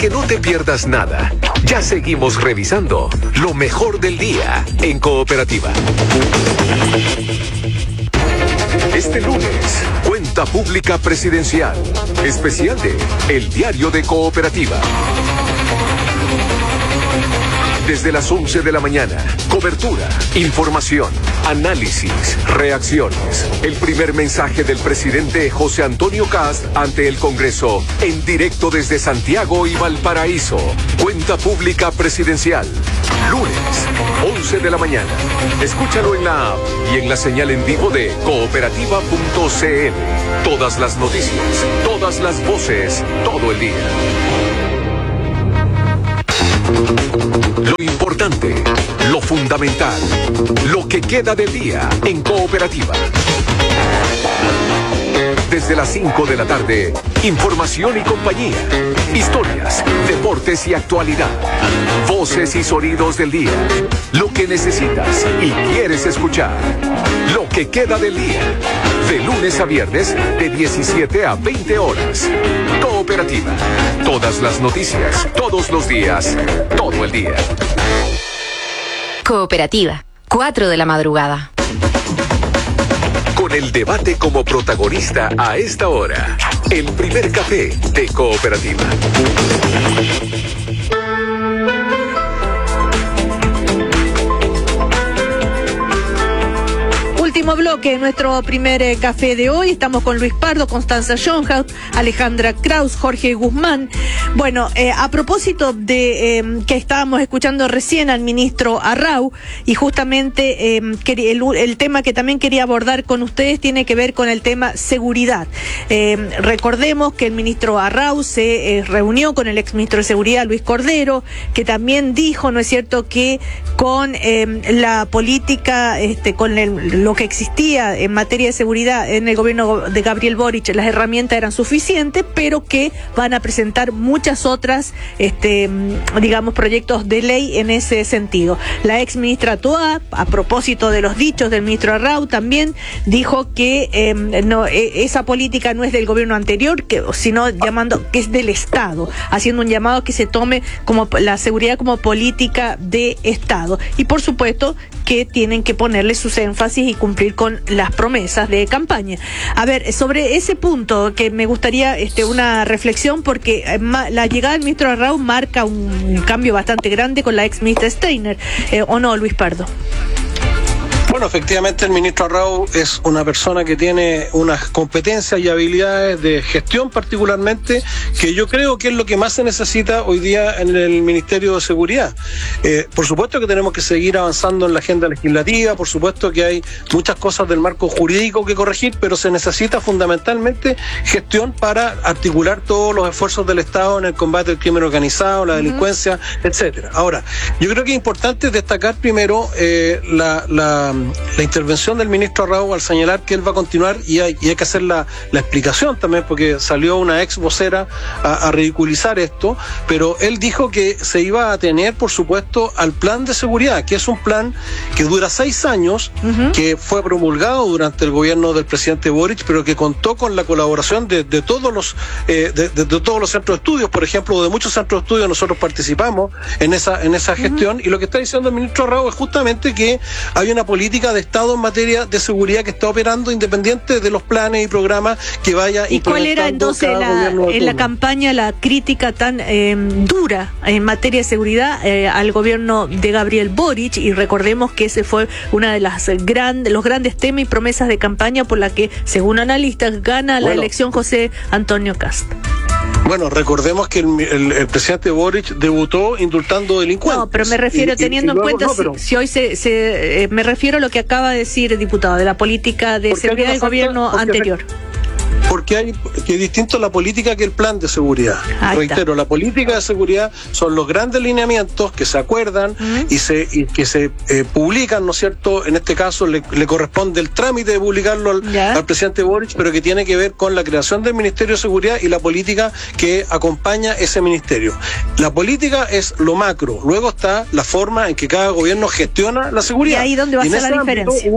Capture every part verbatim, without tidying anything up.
que no te pierdas nada. Ya seguimos revisando lo mejor del día en Cooperativa. Este lunes, Cuenta Pública Presidencial, especial de El Diario de Cooperativa. Desde las once de la mañana, cobertura, información, análisis, reacciones. El primer mensaje del presidente José Antonio Kast ante el Congreso, en directo desde Santiago y Valparaíso. Cuenta Pública Presidencial, lunes, once de la mañana. Escúchalo en la app y en la señal en vivo de cooperativa punto c l. Todas las noticias, todas las voces, todo el día. Lo importante, lo fundamental, lo que queda del día en Cooperativa. Desde las cinco de la tarde, información y compañía, historias, deportes y actualidad, voces y sonidos del día, lo que necesitas y quieres escuchar, lo que queda del día, de lunes a viernes, de diecisiete a veinte horas. Cooperativa, todas las noticias, todos los días, todo el día. Cooperativa, cuatro de la madrugada. Con el debate como protagonista a esta hora. El primer café de Cooperativa. Último bloque, nuestro primer eh, café de hoy. Estamos con Luis Pardo, Constanza Schoenhaus, Alejandra Kraus, Jorge Guzmán. Bueno, eh, a propósito de eh, que estábamos escuchando recién al ministro Arrau, y justamente eh, el, el tema que también quería abordar con ustedes tiene que ver con el tema seguridad. Eh, recordemos que el ministro Arrau se eh, reunió con el exministro de Seguridad, Luis Cordero, que también dijo, ¿no es cierto?, que con eh, la política, este, con el, lo que existía en materia de seguridad en el gobierno de Gabriel Boric, las herramientas eran suficientes, pero que van a presentar muchas otras, este, digamos, proyectos de ley en ese sentido. La ex ministra Toá, a propósito de los dichos del ministro Arrau, también dijo que eh, no, eh, esa política no es del gobierno anterior, que, sino llamando que es del Estado, haciendo un llamado a que se tome como la seguridad como política de Estado. Y por supuesto que tienen que ponerle sus énfasis y cumplir con las promesas de campaña. A ver, sobre ese punto que me gustaría este, una reflexión, porque eh, ma, la llegada del ministro Arrau marca un, un cambio bastante grande con la ex ministra Steiner, eh, ¿o no, Luis Pardo? Bueno, efectivamente el ministro Arrau es una persona que tiene unas competencias y habilidades de gestión particularmente, que yo creo que es lo que más se necesita hoy día en el Ministerio de Seguridad. Eh, por supuesto que tenemos que seguir avanzando en la agenda legislativa, por supuesto que hay muchas cosas del marco jurídico que corregir, pero se necesita fundamentalmente gestión para articular todos los esfuerzos del Estado en el combate al crimen organizado, la delincuencia, uh-huh. etcétera. Ahora, yo creo que es importante destacar primero eh, la, la la intervención del ministro Arrau al señalar que él va a continuar, y hay, y hay que hacer la, la explicación también, porque salió una ex vocera a, a ridiculizar esto, pero él dijo que se iba a atener, por supuesto, al plan de seguridad, que es un plan que dura seis años, uh-huh. que fue promulgado durante el gobierno del presidente Boric, pero que contó con la colaboración de, de todos los eh, de, de, de todos los centros de estudios, por ejemplo, de muchos centros de estudios nosotros participamos en esa en esa uh-huh. gestión, y lo que está diciendo el ministro Arrau es justamente que hay una política de Estado en materia de seguridad que está operando independiente de los planes y programas que vaya implementando. ¿Y cuál era entonces la, en la campaña la crítica tan eh, dura en materia de seguridad eh, al gobierno de Gabriel Boric? Y recordemos que ese fue una de las grandes los grandes temas y promesas de campaña por la que, según analistas, gana la bueno. elección José Antonio Kast. Bueno, recordemos que el, el, el presidente Boric debutó indultando delincuentes. No, pero me refiero, y, teniendo y, y luego, en cuenta no, pero... si, si hoy se, se eh, me refiero a lo que acaba de decir el diputado de la política de seguridad del gobierno anterior. Porque hay que es distinto la política que el plan de seguridad. Ahí Reitero, está. La política de seguridad son los grandes lineamientos que se acuerdan uh-huh. y se y que se eh, publican, ¿no es cierto? En este caso le, le corresponde el trámite de publicarlo al, al presidente Boric, pero que tiene que ver con la creación del Ministerio de Seguridad y la política que acompaña ese ministerio. La política es lo macro, luego está la forma en que cada gobierno gestiona la seguridad. ¿Y ahí dónde va a ser la diferencia? Hubo una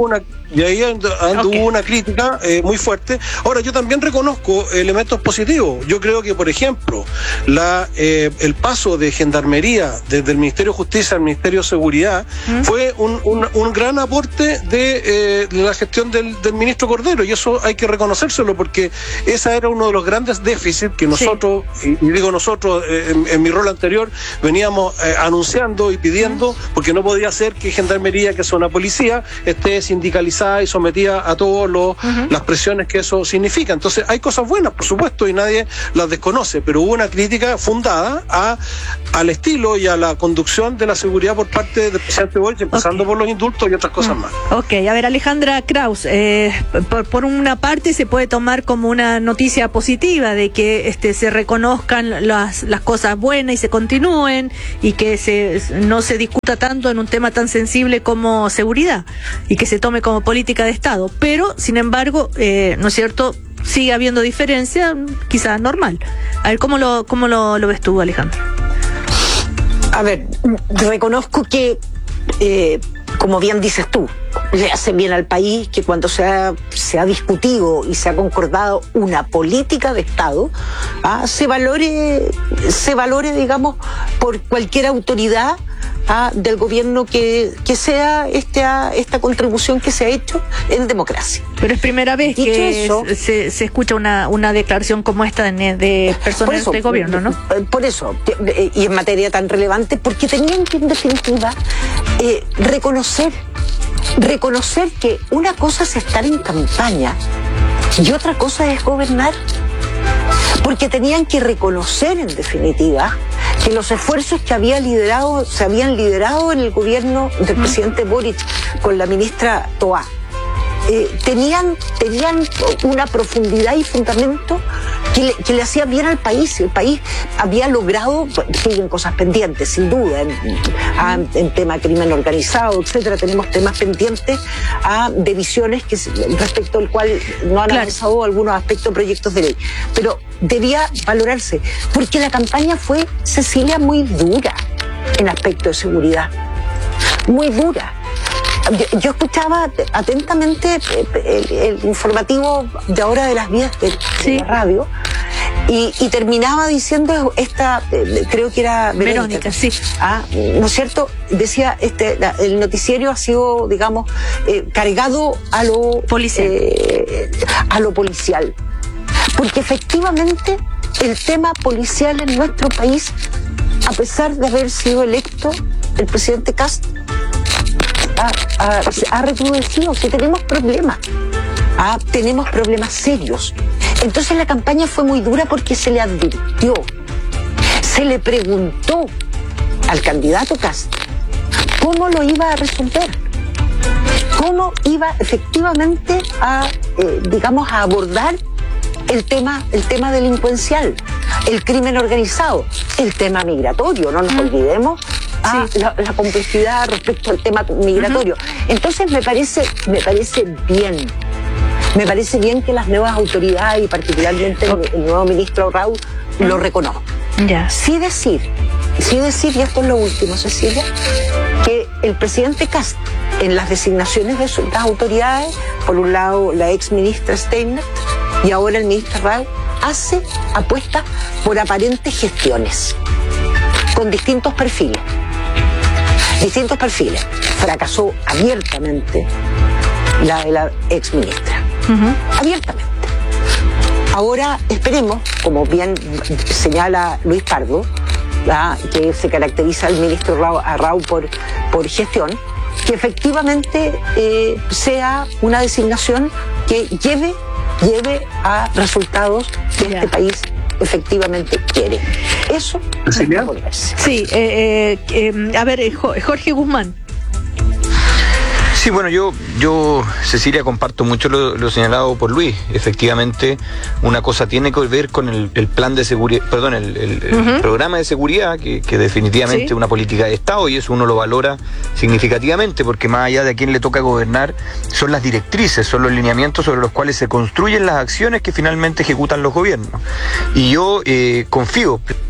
Y ahí ando, ando okay. Hubo una crítica eh, muy fuerte. Ahora, yo también reconozco elementos positivos. Yo creo que, por ejemplo, la eh, el paso de Gendarmería desde el Ministerio de Justicia al Ministerio de Seguridad ¿Mm? fue un, un, un gran aporte de, eh, de la gestión del, del ministro Cordero, y eso hay que reconocérselo, porque ese era uno de los grandes déficits que nosotros, sí. y, y digo nosotros, eh, en, en mi rol anterior, veníamos eh, anunciando y pidiendo, ¿Mm? porque no podía ser que Gendarmería, que es una policía, esté sindicalizada y sometida a todas uh-huh. las presiones que eso significa. Entonces hay cosas buenas, por supuesto, y nadie las desconoce, pero hubo una crítica fundada a al estilo y a la conducción de la seguridad por parte del presidente Boric, empezando okay. por los indultos y otras cosas mm. más. Ok, a ver, Alejandra Kraus, eh, por, por una parte se puede tomar como una noticia positiva de que este se reconozcan las, las cosas buenas y se continúen, y que se no se discuta tanto en un tema tan sensible como seguridad, y que se tome como política de Estado, pero sin embargo, eh, ¿no es cierto?, sigue habiendo diferencia, quizás normal. A ver, ¿cómo lo, cómo lo, lo ves tú, Alejandro? A ver, reconozco que, eh, como bien dices tú, le hace bien al país que cuando se ha, se ha discutido y se ha concordado una política de Estado, ah, se valore, se valore, digamos, por cualquier autoridad Ah, del gobierno que, que sea esta, esta contribución que se ha hecho en democracia. Pero es primera vez Dicho que eso, se, se escucha una, una declaración como esta de, de personas del gobierno, ¿no? Por eso, y en materia tan relevante, porque tenían que, en definitiva, eh, reconocer, reconocer que una cosa es estar en campaña y otra cosa es gobernar. Porque tenían que reconocer, en definitiva, que los esfuerzos que había liderado, se habían liderado en el gobierno del presidente Boric con la ministra Toá, eh, tenían, tenían una profundidad y fundamento que le, que le hacía bien al país. El país había logrado, siguen cosas pendientes, sin duda, en, a, en tema crimen organizado, etcétera. Tenemos temas pendientes a, de visiones que, respecto al cual no han claro. avanzado algunos aspectos, proyectos de ley. Pero debía valorarse, porque la campaña fue, Cecilia, muy dura en aspecto de seguridad. Muy dura. Yo, yo escuchaba atentamente el, el informativo de ahora de las vías de, sí. de la radio y, y terminaba diciendo esta, creo que era Verónica, Verónica sí. ah, ¿no es cierto? Decía, este, la, el noticiero ha sido, digamos, eh, cargado a lo policial. Eh, a lo policial. Porque efectivamente el tema policial en nuestro país, a pesar de haber sido electo el presidente Kast, Ha, ha, ha recrudecido, que tenemos problemas, ah, tenemos problemas serios. Entonces la campaña fue muy dura porque se le advirtió, se le preguntó al candidato Kast cómo lo iba a resolver, cómo iba efectivamente a, eh, digamos, a abordar el tema, el tema delincuencial, el crimen organizado, el tema migratorio, no nos mm. olvidemos. Ah, sí. la, la complejidad respecto al tema migratorio. Uh-huh. Entonces me parece, me parece bien, me parece bien que las nuevas autoridades y particularmente okay. el, el nuevo ministro Raúl uh-huh. lo reconozcan. Yeah. Sí decir, sí decir, y esto es lo último, Cecilia, que el presidente Kast, en las designaciones de sus, las autoridades, por un lado la ex ministra Steinmetz y ahora el ministro Raúl, hace apuestas por aparentes gestiones, con distintos perfiles. Distintos perfiles. Fracasó abiertamente la de la ex ministra. Uh-huh. Abiertamente. Ahora esperemos, como bien señala Luis Pardo, ¿verdad?, que se caracteriza el ministro Raúl, a Raúl por, por gestión, que efectivamente eh, sea una designación que lleve, lleve a resultados que yeah. este país efectivamente quiere. Eso es volverse. Sí, eh, eh, eh, a ver, eh, Jorge Guzmán. Sí, bueno, yo, yo Cecilia, comparto mucho lo, lo señalado por Luis. Efectivamente, una cosa tiene que ver con el, el plan de seguridad, perdón, el, el, uh-huh. el programa de seguridad, que, que definitivamente es ¿Sí? una política de Estado, y eso uno lo valora significativamente, porque más allá de a quién le toca gobernar, son las directrices, son los lineamientos sobre los cuales se construyen las acciones que finalmente ejecutan los gobiernos. Y yo eh, confío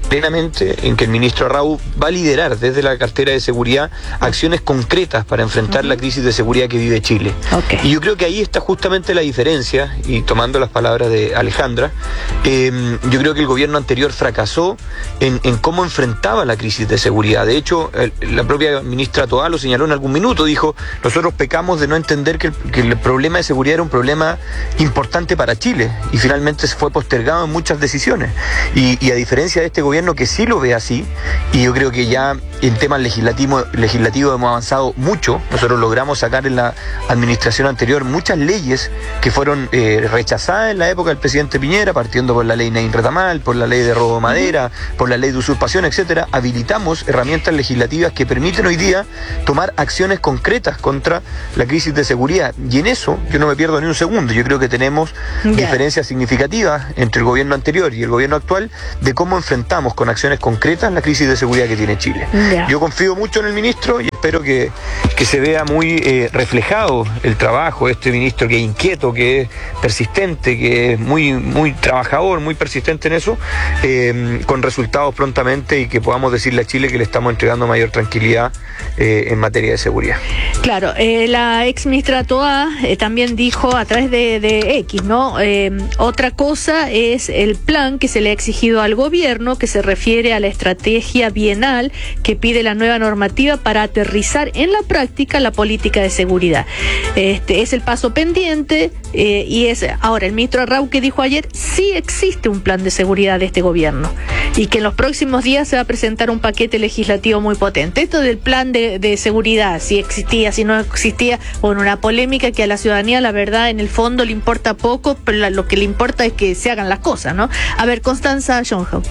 plenamente en que el ministro Arrau va a liderar desde la cartera de seguridad acciones concretas para enfrentar uh-huh. la crisis de seguridad que vive Chile. Okay. Y yo creo que ahí está justamente la diferencia, y tomando las palabras de Alejandra, eh, yo creo que el gobierno anterior fracasó en, en cómo enfrentaba la crisis de seguridad. De hecho, el, la propia ministra Toá lo señaló en algún minuto, dijo, nosotros pecamos de no entender que el, que el problema de seguridad era un problema importante para Chile, y finalmente se fue postergado en muchas decisiones. Y, y a diferencia de este gobierno que sí lo ve así, y yo creo que ya en temas legislativos legislativo hemos avanzado mucho. Nosotros logramos sacar en la administración anterior muchas leyes que fueron eh, rechazadas en la época del presidente Piñera, partiendo por la ley Nain Retamal, por la ley de robo de madera, uh-huh. por la ley de usurpación, etcétera. Habilitamos herramientas legislativas que permiten hoy día tomar acciones concretas contra la crisis de seguridad, y en eso yo no me pierdo ni un segundo. Yo creo que tenemos yeah. diferencias significativas entre el gobierno anterior y el gobierno actual de cómo enfrentamos con acciones concretas la crisis de seguridad que tiene Chile. Yeah. Yo confío mucho en el ministro y espero que, que se vea muy eh, reflejado el trabajo de este ministro, que es inquieto, que es persistente, que es muy, muy trabajador, muy persistente en eso, eh, con resultados prontamente, y que podamos decirle a Chile que le estamos entregando mayor tranquilidad eh, en materia de seguridad. Claro, eh, la ex ministra Toá eh, también dijo a través de, de X, ¿no? Eh, otra cosa es el plan que se le ha exigido al gobierno, que se refiere a la estrategia bienal que pide la nueva normativa para aterrizar en la práctica la política de seguridad. Este es el paso pendiente eh, y es ahora el ministro Arrau, que dijo ayer sí existe un plan de seguridad de este gobierno y que en los próximos días se va a presentar un paquete legislativo muy potente. Esto del plan de, de seguridad, si existía, si no existía, bueno, una polémica que a la ciudadanía, la verdad, en el fondo le importa poco, pero la, lo que le importa es que se hagan las cosas, ¿no? A ver, Constanza Schoenhaupt.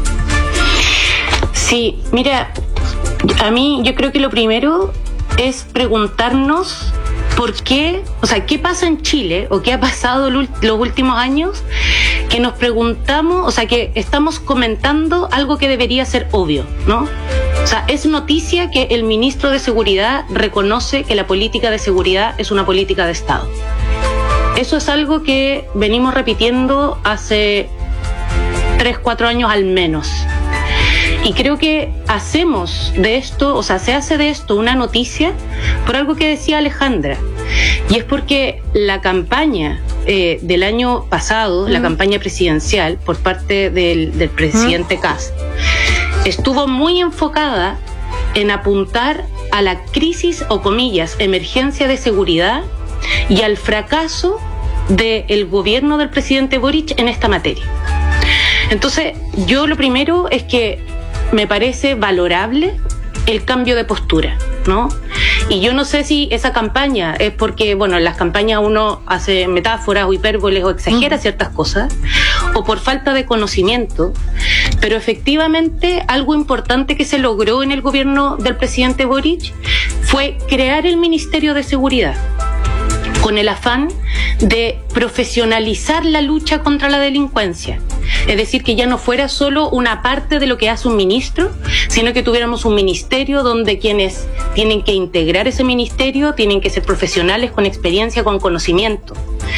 Sí, mira, a mí yo creo que lo primero es preguntarnos por qué, o sea, qué pasa en Chile o qué ha pasado los últimos años, que nos preguntamos, o sea, que estamos comentando algo que debería ser obvio, ¿no? O sea, es noticia que el ministro de Seguridad reconoce que la política de seguridad es una política de Estado. Eso es algo que venimos repitiendo hace tres, cuatro años al menos. Y creo que hacemos de esto, o sea, se hace de esto una noticia por algo que decía Alejandra. Y es porque la campaña eh, del año pasado, mm. la campaña presidencial por parte del, del presidente mm. Kast, estuvo muy enfocada en apuntar a la crisis, o comillas, emergencia de seguridad, y al fracaso del gobierno del presidente Boric en esta materia. Entonces, yo lo primero es que me parece valorable el cambio de postura, ¿no? Y yo no sé si esa campaña es porque, bueno, en las campañas uno hace metáforas o hipérboles o exagera ciertas cosas, o por falta de conocimiento, pero efectivamente algo importante que se logró en el gobierno del presidente Boric fue crear el Ministerio de Seguridad, con el afán de profesionalizar la lucha contra la delincuencia. Es decir, que ya no fuera solo una parte de lo que hace un ministro, sino que tuviéramos un ministerio donde quienes tienen que integrar ese ministerio tienen que ser profesionales con experiencia, con conocimiento.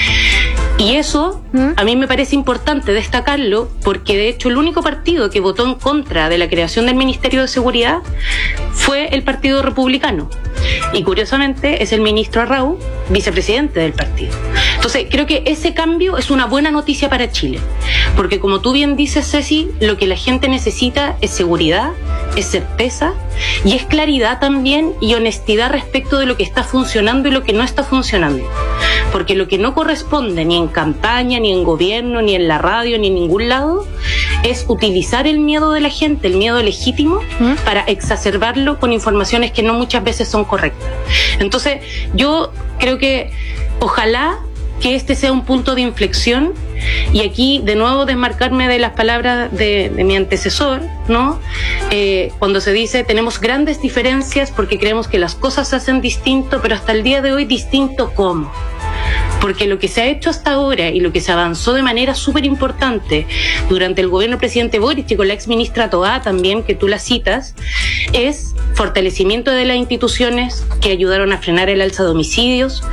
Y eso a mí me parece importante destacarlo, porque de hecho el único partido que votó en contra de la creación del Ministerio de Seguridad fue el Partido Republicano. Y curiosamente es el ministro Arrau, vicepresidente del partido. Entonces creo que ese cambio es una buena noticia para Chile, porque como tú bien dices, Ceci, lo que la gente necesita es seguridad, es certeza y es claridad también, y honestidad respecto de lo que está funcionando y lo que no está funcionando. Porque lo que no corresponde ni en campaña, ni en gobierno, ni en la radio, ni en ningún lado, es utilizar el miedo de la gente, el miedo legítimo, ¿Mm? para exacerbarlo con informaciones que no muchas veces son correctas. Entonces, yo creo que ojalá que este sea un punto de inflexión, y aquí de nuevo desmarcarme de las palabras de, de mi antecesor, ¿no? Eh, cuando se dice tenemos grandes diferencias porque creemos que las cosas se hacen distinto, pero hasta el día de hoy distinto ¿cómo? Porque lo que se ha hecho hasta ahora y lo que se avanzó de manera súper importante durante el gobierno del presidente Boric y con la ex ministra Toá también, que tú la citas, es fortalecimiento de las instituciones que ayudaron a frenar el alza de homicidios,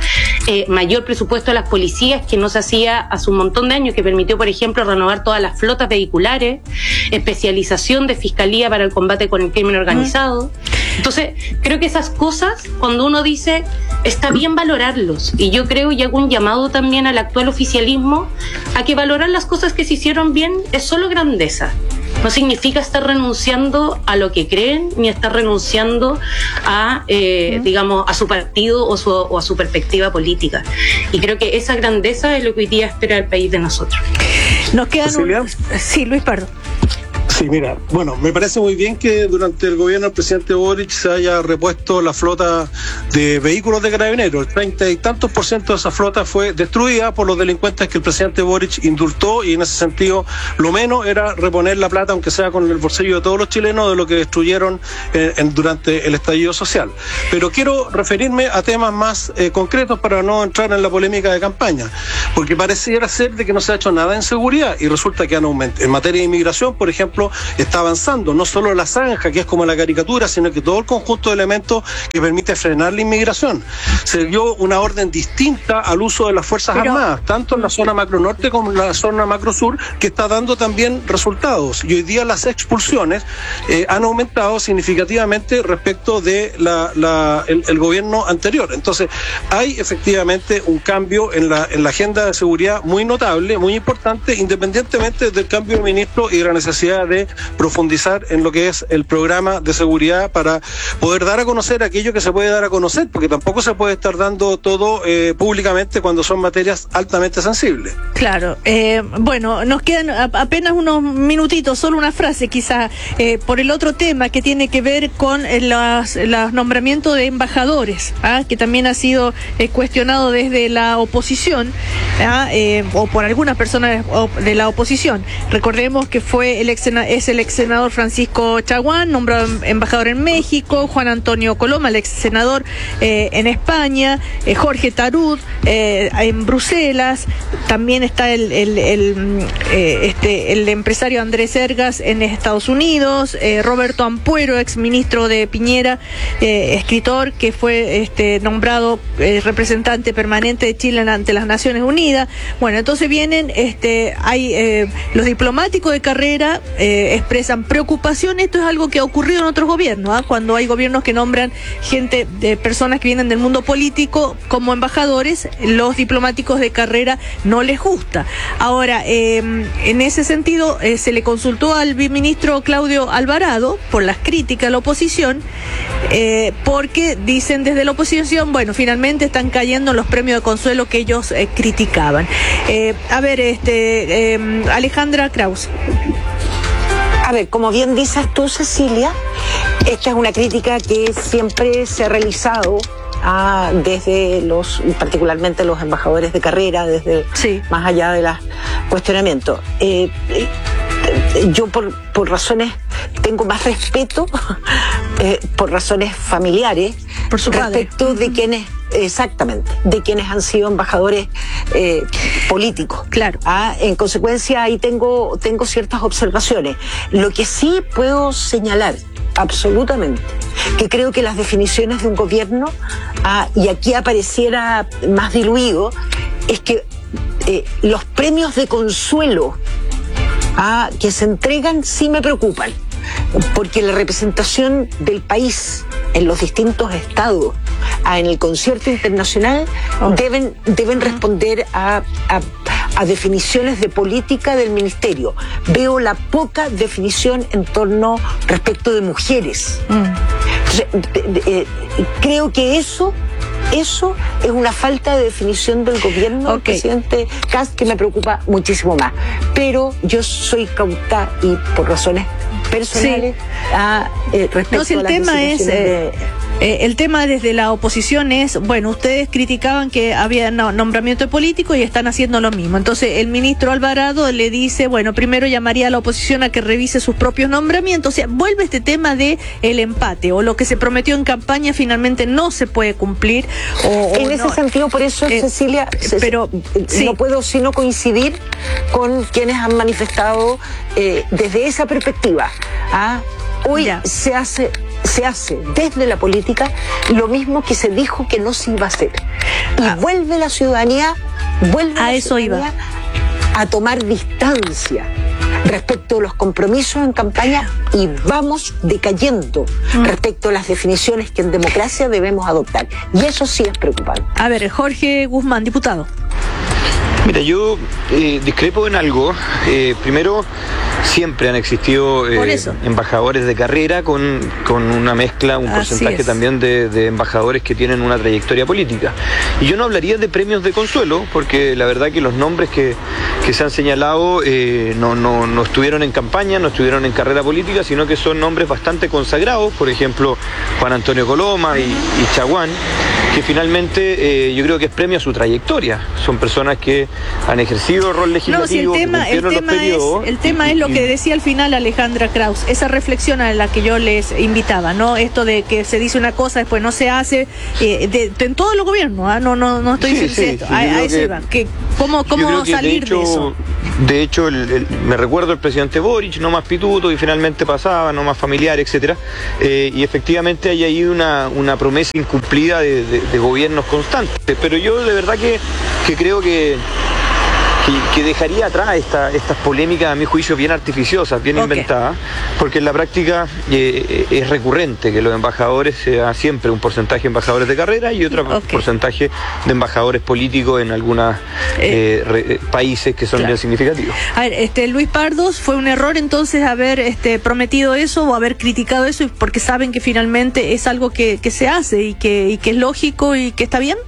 eh, mayor presupuesto a las policías que no se hacía hace un montón de años, que permitió, por ejemplo, renovar todas las flotas vehiculares, especialización de fiscalía para el combate con el crimen organizado. Entonces, creo que esas cosas, cuando uno dice, está bien valorarlos, y yo creo y hago un llamado también al actual oficialismo a que valorar las cosas que se hicieron bien es solo grandeza. No significa estar renunciando a lo que creen, ni estar renunciando a, eh, digamos, a su partido o, su, o a su perspectiva política. Y creo que esa grandeza es lo que hoy día espera el país de nosotros. Nos quedan un... Sí, Luis Pardo. Sí, mira, bueno, me parece muy bien que durante el gobierno del presidente Boric se haya repuesto la flota de vehículos de carabineros. El treinta y tantos por ciento de esa flota fue destruida por los delincuentes que el presidente Boric indultó, y en ese sentido lo menos era reponer la plata, aunque sea con el bolsillo de todos los chilenos, de lo que destruyeron eh, en, durante el estallido social. Pero quiero referirme a temas más eh, concretos para no entrar en la polémica de campaña, porque pareciera ser de que no se ha hecho nada en seguridad, y resulta que han aumentado. En materia de inmigración, por ejemplo, está avanzando, no solo la zanja, que es como la caricatura, sino que todo el conjunto de elementos que permite frenar la inmigración. Se dio una orden distinta al uso de las Fuerzas Pero... Armadas, tanto en la zona macro norte como en la zona macro sur, que está dando también resultados. Y hoy día las expulsiones eh, han aumentado significativamente respecto de la, la, el, el gobierno anterior. Entonces, hay efectivamente un cambio en la, en la agenda de seguridad muy notable, muy importante, independientemente del cambio de ministro y de la necesidad de profundizar en lo que es el programa de seguridad para poder dar a conocer aquello que se puede dar a conocer, porque tampoco se puede estar dando todo eh, públicamente cuando son materias altamente sensibles. Claro, eh, bueno, nos quedan a, apenas unos minutitos, solo una frase quizá, eh, por el otro tema que tiene que ver con eh, los, los nombramientos de embajadores, ¿ah? Que también ha sido eh, cuestionado desde la oposición, ¿ah? eh, o por algunas personas de la oposición. Recordemos que fue el ex es el ex senador Francisco Chaguán, nombrado embajador en México, Juan Antonio Coloma, el ex senador eh, en España, eh, Jorge Tarut eh, en Bruselas, también está el, el, el, eh, este, el empresario Andrés Ergas en Estados Unidos, eh, Roberto Ampuero, ex ministro de Piñera, eh, escritor que fue este, nombrado eh, representante permanente de Chile ante las Naciones Unidas. Bueno, entonces vienen, este, hay eh, los diplomáticos de carrera eh, expresan preocupación. Esto es algo que ha ocurrido en otros gobiernos, ¿eh? Cuando hay gobiernos que nombran gente, de personas que vienen del mundo político como embajadores, los diplomáticos de carrera no les gusta. Ahora, eh, en ese sentido, eh, se le consultó al ministro Claudio Alvarado por las críticas a la oposición, eh, porque dicen desde la oposición, bueno, finalmente están cayendo los premios de consuelo que ellos eh, criticaban. Eh, a ver, este eh, Alejandra Kraus. A ver, como bien dices tú, Cecilia, esta es una crítica que siempre se ha realizado ah, desde los, particularmente los embajadores de carrera, desde sí. más allá de los cuestionamientos. Eh, eh, yo por, por razones, tengo más respeto, eh, por razones familiares, por su respecto padre. de quienes... Exactamente, de quienes han sido embajadores eh, políticos. Claro. Ah, en consecuencia, ahí tengo, tengo ciertas observaciones. Lo que sí puedo señalar, absolutamente, que creo que las definiciones de un gobierno, ah, y aquí apareciera más diluido, es que eh, los premios de consuelo ah, que se entregan sí me preocupan, porque la representación del país en los distintos estados, ah, en el concierto internacional, oh. deben, deben responder a, a, a definiciones de política del ministerio. Veo la poca definición en torno respecto de mujeres. Mm. Entonces, de, de, eh, creo que eso Eso es una falta de definición del gobierno okay. del presidente Kast que me preocupa muchísimo más. Pero yo soy cauta y por razones personales sí. a, eh, respecto no, si el a las tema es eh, de... Eh, el tema desde la oposición es, bueno, ustedes criticaban que había no, nombramiento político y están haciendo lo mismo. Entonces el ministro Alvarado le dice, bueno, primero llamaría a la oposición a que revise sus propios nombramientos. O sea, vuelve este tema de el empate, o lo que se prometió en campaña finalmente no se puede cumplir. O, o en ese no. sentido, por eso, eh, Cecilia, pero sí. no puedo sino coincidir con quienes han manifestado eh, desde esa perspectiva. ¿ah? Hoy ya. se hace... se hace desde la política lo mismo que se dijo que no se iba a hacer. Y ah. vuelve la ciudadanía, vuelve a la eso ciudadanía iba. a tomar distancia respecto a los compromisos en campaña y vamos decayendo mm. respecto a las definiciones que en democracia debemos adoptar. Y eso sí es preocupante. A ver, Jorge Guzmán, diputado. Mira, yo eh, discrepo en algo. Eh, primero, siempre han existido eh, embajadores de carrera con, con una mezcla, un Así porcentaje es. también de, de embajadores que tienen una trayectoria política. Y yo no hablaría de premios de consuelo, porque la verdad que los nombres que, que se han señalado eh, no, no, no estuvieron en campaña, no estuvieron en carrera política, sino que son nombres bastante consagrados, por ejemplo, Juan Antonio Coloma y, y Chaguán, que finalmente eh, yo creo que es premio a su trayectoria. Son personas que han ejercido rol legislativo, no, si el tema, que el tema los periodos. Es, el tema y, es lo y, que decía al final Alejandra Kraus, esa reflexión a la que yo les invitaba, ¿no? Esto de que se dice una cosa, después no se hace, eh, de, de, en todos los gobiernos, ¿eh? no, no, no estoy sí, diciendo sí, esto, sí, a, a eso que, iba. Que, ¿Cómo, cómo que salir de, hecho, de eso? De hecho, el, el, me recuerdo el presidente Boric, no más pituto, y finalmente pasaba, no más familiar, etcétera. Eh, y efectivamente hay ahí una, una promesa incumplida de, de, de gobiernos constantes. Pero yo de verdad que, que creo que Que, que dejaría atrás esta, estas polémicas, a mi juicio, bien artificiosas, bien okay. inventadas, porque en la práctica eh, es recurrente que los embajadores sea siempre un porcentaje de embajadores de carrera y otro okay. porcentaje de embajadores políticos en algunos eh, eh, países que son claro. bien significativos. A ver, este, Luis Pardos, ¿fue un error entonces haber este, prometido eso o haber criticado eso porque saben que finalmente es algo que, que se hace y que, y que es lógico y que está bien?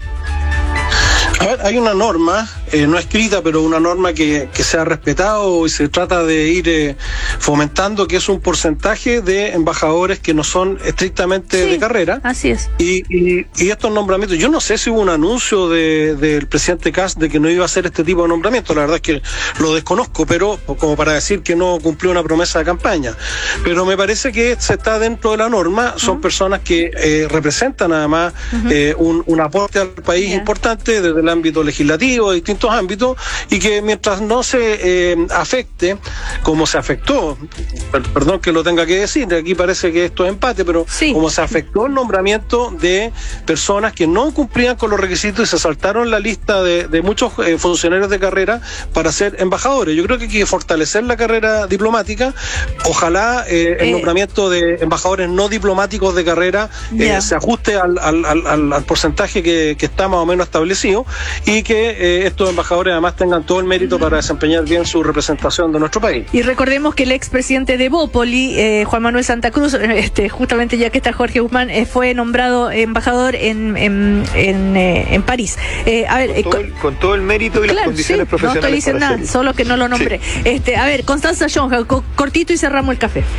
A ver, hay una norma, eh, no escrita, pero una norma que, que se ha respetado y se trata de ir eh, fomentando, que es un porcentaje de embajadores que no son estrictamente sí, de carrera. Así es. Y, y, y estos nombramientos, yo no sé si hubo un anuncio de, del presidente Kast de que no iba a hacer este tipo de nombramientos, la verdad es que lo desconozco, pero como para decir que no cumplió una promesa de campaña. Pero me parece que se está dentro de la norma, son uh-huh. personas que eh, representan además uh-huh. eh, un, un aporte al país yeah. importante desde el ámbito legislativo, de distintos ámbitos, y que mientras no se eh, afecte, como se afectó, per, perdón que lo tenga que decir, aquí parece que esto es empate, pero sí. como se afectó el nombramiento de personas que no cumplían con los requisitos y se saltaron la lista de, de muchos eh, funcionarios de carrera para ser embajadores. Yo creo que hay que fortalecer la carrera diplomática, ojalá eh, el eh. nombramiento de embajadores no diplomáticos de carrera eh, yeah. se ajuste al, al, al, al porcentaje que, que está más o menos establecido, y que eh, estos embajadores además tengan todo el mérito uh-huh. para desempeñar bien su representación de nuestro país. Y recordemos que el expresidente de Bópoli, eh, Juan Manuel Santa Cruz, este, justamente ya que está Jorge Guzmán, eh, fue nombrado embajador en, en, en, eh, en París. Eh, a ver, con, todo el, con todo el mérito y claro, las condiciones sí, profesionales. No estoy diciendo nada, hacerlo. Solo que no lo nombré. Sí. Este, a ver, Constanza Jonja, cortito y cerramos el café.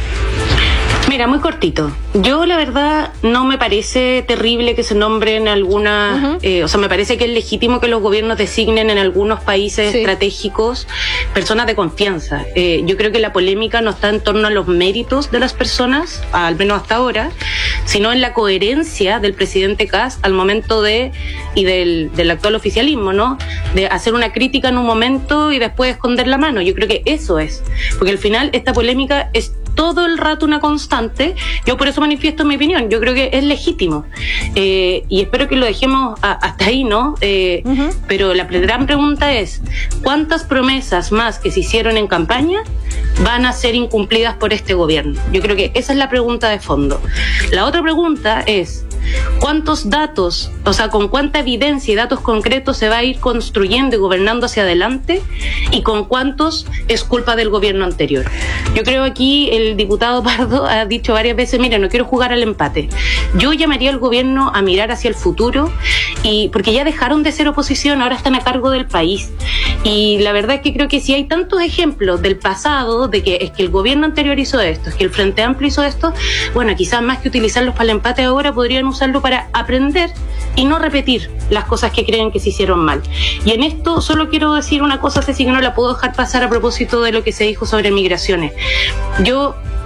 Mira, muy cortito. Yo la verdad no me parece terrible que se nombren algunas, uh-huh. eh, o sea, me parece que es legítimo que los gobiernos designen en algunos países sí. estratégicos personas de confianza. Eh, yo creo que la polémica no está en torno a los méritos de las personas, al menos hasta ahora, sino en la coherencia del presidente Kast al momento de, y del, del actual oficialismo, ¿no? De hacer una crítica en un momento y después esconder la mano. Yo creo que eso es, porque al final esta polémica es todo el rato una constante. Yo por eso manifiesto mi opinión. Yo creo que es legítimo. Eh, y espero que lo dejemos a, hasta ahí, ¿no? Eh, uh-huh. Pero la gran pregunta es, ¿cuántas promesas más que se hicieron en campaña van a ser incumplidas por este gobierno? Yo creo que esa es la pregunta de fondo. La otra pregunta es, ¿cuántos datos, o sea, con cuánta evidencia y datos concretos se va a ir construyendo y gobernando hacia adelante, y con cuántos es culpa del gobierno anterior? Yo creo aquí el diputado Pardo ha dicho varias veces, mira, no quiero jugar al empate. Yo llamaría al gobierno a mirar hacia el futuro, y porque ya dejaron de ser oposición, ahora están a cargo del país. Y la verdad es que creo que si hay tantos ejemplos del pasado, de que es que el gobierno anterior hizo esto, es que el Frente Amplio hizo esto, bueno, quizás más que utilizarlos para el empate ahora, podrían usarlo para aprender y no repetir las cosas que creen que se hicieron mal. Y en esto solo quiero decir una cosa, Ceci, que no la puedo dejar pasar a propósito de lo que se dijo sobre migraciones. Yo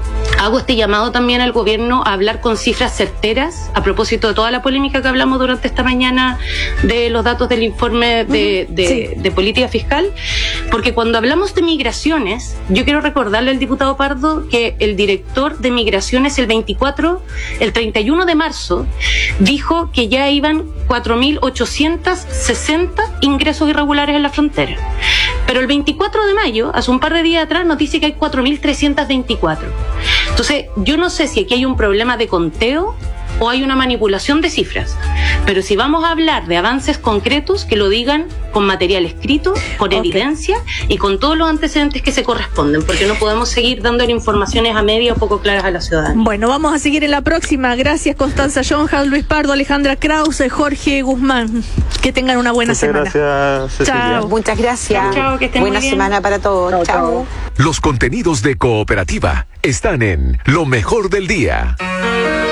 hago este llamado también al gobierno a hablar con cifras certeras a propósito de toda la polémica que hablamos durante esta mañana de los datos del informe de, de, sí. de política fiscal, porque cuando hablamos de migraciones, yo quiero recordarle al diputado Pardo que el director de migraciones el veinticuatro, el treinta y uno de marzo, dijo que ya iban cuatro mil ochocientos sesenta ingresos irregulares en la frontera. Pero el veinticuatro de mayo, hace un par de días atrás, nos dice que hay cuatro mil trescientos veinticuatro. Entonces, yo no sé si aquí hay un problema de conteo o hay una manipulación de cifras. Pero si vamos a hablar de avances concretos, que lo digan con material escrito, con okay. evidencia y con todos los antecedentes que se corresponden, porque no podemos seguir dándole informaciones a media o poco claras a la ciudadanía. Bueno, vamos a seguir en la próxima. Gracias, Constanza Jonja, Luis Pardo, Alejandra Krause, Jorge Guzmán. Que tengan una buena Muchas semana. Gracias, Cecilia. Chao. Muchas gracias. Chao, chao, que estén buena muy bien. semana para todos. Chao, Chao. chao. Los contenidos de Cooperativa están en Lo Mejor del Día.